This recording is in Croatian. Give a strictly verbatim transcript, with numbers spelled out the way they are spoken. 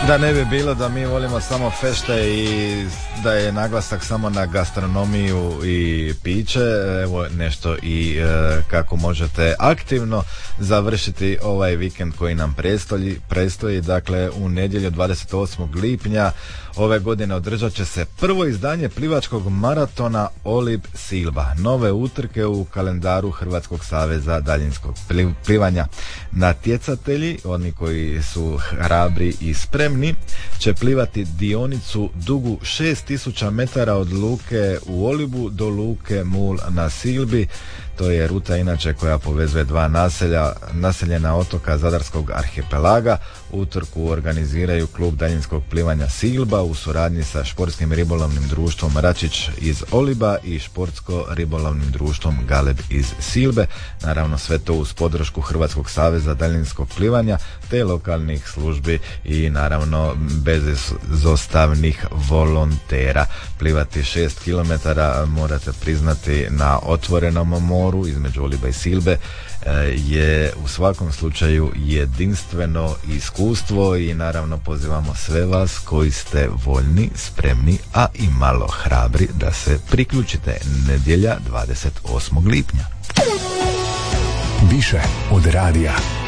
Da ne bi bilo da mi volimo samo fešte i da je naglasak samo na gastronomiju i piće, evo nešto i e, kako možete aktivno završiti ovaj vikend koji nam predstoji, predstoji. Dakle, u nedjelju dvadeset osmog lipnja ove godine održat će se prvo izdanje plivačkog maratona Olib Silba, nove utrke u kalendaru Hrvatskog saveza daljinskog plivanja. Natjecatelji, oni koji su hrabri i spremni, će plivati dionicu dugu šest tisuća metara od luke u Olibu do luke Mul na Silbi. To je ruta inače koja povezuje dva naselja, naseljena otoka Zadarskog arhipelaga. Utrku organiziraju klub daljinskog plivanja Silba u suradnji sa športskim ribolovnim društvom Račić iz Oliba i športsko-ribolovnim društvom Galeb iz Silbe. Naravno sve to uz podršku Hrvatskog saveza daljinskog plivanja te lokalnih službi i naravno bezizostavnih volontera. Plivati šest kilometara morate priznati na otvorenom moru između Oliba i Silbe je u svakom slučaju jedinstveno iskustvo i naravno pozivamo sve vas koji ste voljni, spremni, a i malo hrabri da se priključite. Nedjelja dvadeset osmog lipnja. Više od radija.